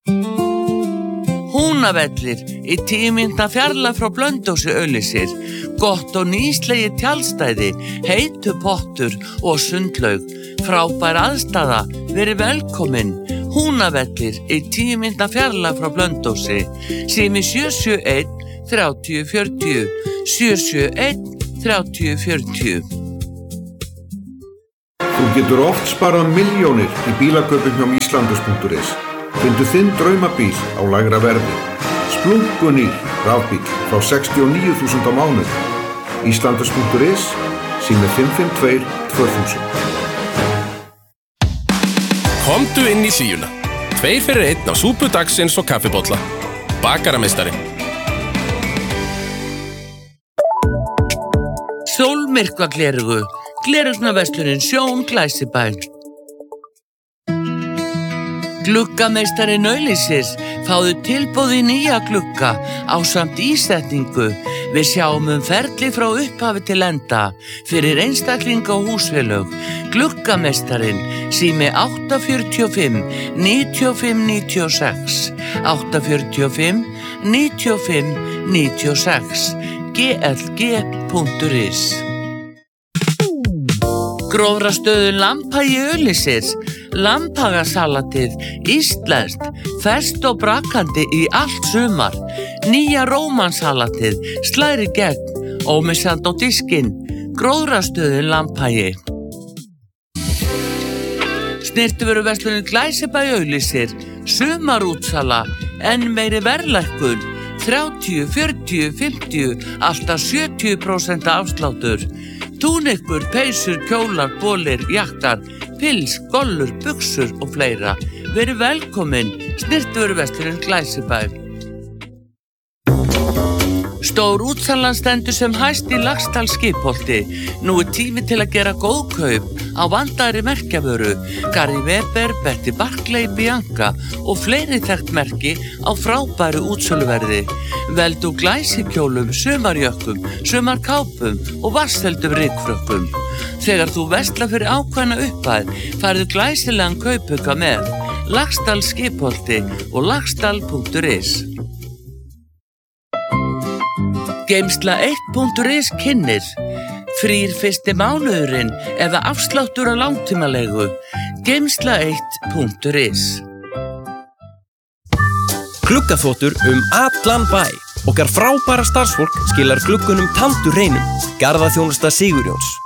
Húnavellir í 10 mínútna fjarlægð frá Blönduósi auglýsir. Gott og nýslegið tjaldstæði, heitur pottur og sundlaug. Frábær aðstaða, verið velkomin. Húnavellir í 10 mínútna fjarlægð frá Blönduósi. Sími 771 30 40 771 30 40. Þú getur oft sparað milljónir í bílakaupum hjá Íslandus.is. Fyndu þinn draumabíl á lægra verði. Splunkunýr rafbíl frá 69.000 á mánuði. Íslandus.is, sími 552 2000. Komdu inn í hlýjuna. 2 fyrir 1 á súpu dagsins og kaffibolla. Bakarameistari. Sólmyrkvagleraugu, gleraugnarverslunin Sjón Glæsibæ. Gluggameistarinn auglýsir, fáðu tilboð í nýja glugga ásamt ísetningu. Við sjáum ferli frá upphafi til enda fyrir einstaklinga og húsfélög. Gluggameistarinn, sími 845 95 96 845 95 96 glg.is. Grófrastöðun Lambhagi auglýsir. Lambhagasalatið, íslenskt, ferskt og brakandi í allt sumar. Nýja rómansalatið, slæri gegn, ómissandi á diskinn. Grófrastöðun Lambhagi. Snyrtivöruverslunin Glæsibæ auglýsir. Sumarútsala, enn meiri verðlækkun. 30, 40, 50, alltaf 70% afsláttur. Túnikkur, peysur, kjólar, bolir, jakkar, pils, gollur, buxur og fleira. Verið velkomin, snyrtivöruverslunin Glæsibæ. Stór útsalan stendur sem hæst í Laxdal Skipholti. Nú tími til að gera góð kaup á vandaðri merkjavöru. Gary Weber, Betty Barclay, Bianca og fleiri þekkt merki á frábæru útsöluverði. Veldu glæsikjólum, sumarjökkum, sumarkápum og vatnsfeldum rykfrökkum. Þegar þú verslar fyrir ákveðna upphæð, færðu glæsilegan kaupauka með. Laxdal Skipholti og laxdal.is. Geymsla1.is kynnir. Frýr fyrsti mánuðurinn eða afsláttur á langtímalegu. Geymsla1.is. Gluggaþvottur allan bæ. Okkar frábæra starfsfólk skilar gluggunum tandurhreinum. Garðaþjónusta Sigurjóns.